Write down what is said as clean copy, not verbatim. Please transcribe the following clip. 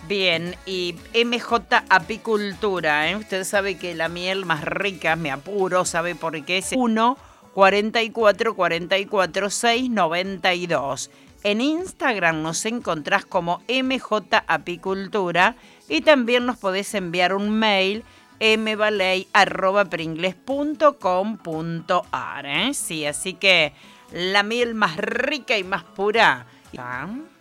Bien, y MJ Apicultura, ¿eh? Usted sabe que la miel más rica, me apuro, ¿sabe por qué? Es 1 44 44 692. En Instagram nos encontrás como MJ Apicultura y también nos podés enviar un mail mbaley@pringles.com.ar, ¿eh? Sí, así que la miel más rica y más pura.